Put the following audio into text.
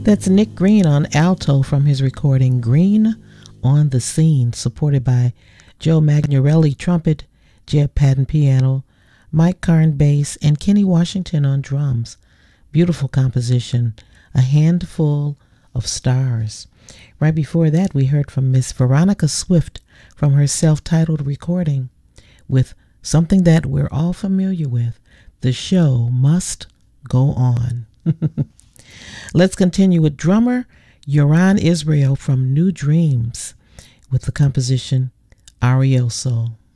That's Nick Green on alto from his recording Green on the Scene, supported by Joe Magnarelli trumpet, Jeb Patton piano, Mike Karn bass, and Kenny Washington on drums. Beautiful composition, A Handful of Stars. Right before that, we heard from Miss Veronica Swift from her self-titled recording with something that we're all familiar with, The Show Must Go On. Let's continue with drummer Yoran Israel from New Dreams with the composition Arioso.